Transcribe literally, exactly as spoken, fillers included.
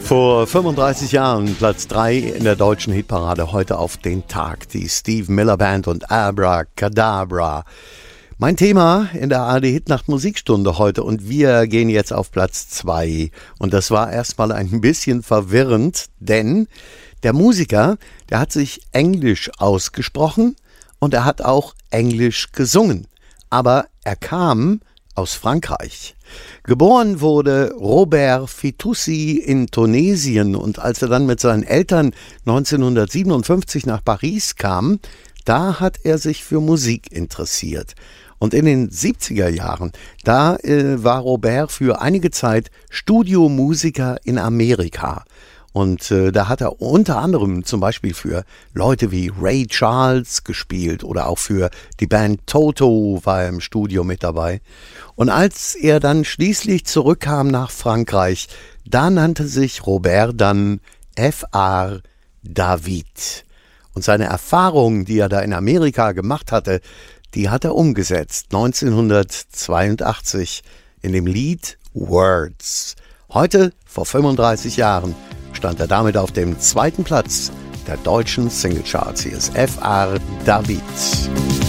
Vor fünfunddreißig Jahren Platz drei in der deutschen Hitparade, heute auf den Tag. Die Steve Miller Band und Abracadabra. Mein Thema in der A R D Hitnacht Musikstunde heute, und wir gehen jetzt auf Platz zwei. Und das war erstmal ein bisschen verwirrend, denn der Musiker, der hat sich Englisch ausgesprochen und er hat auch Englisch gesungen. Aber er kam aus Frankreich. Geboren wurde Robert Fitoussi in Tunesien, und als er dann mit seinen Eltern neunzehnhundertsiebenundfünfzig nach Paris kam, da hat er sich für Musik interessiert. Und in den siebziger Jahren, da äh, war Robert für einige Zeit Studiomusiker in Amerika. Und äh, da hat er unter anderem zum Beispiel für Leute wie Ray Charles gespielt oder auch für die Band Toto war er im Studio mit dabei. Und als er dann schließlich zurückkam nach Frankreich, da nannte sich Robert dann F R David. Und seine Erfahrungen, die er da in Amerika gemacht hatte, die hat er umgesetzt neunzehnhundertzweiundachtzig in dem Lied Words. Heute, vor fünfunddreißig Jahren, stand er damit auf dem zweiten Platz der deutschen Singlecharts. Hier ist F R David.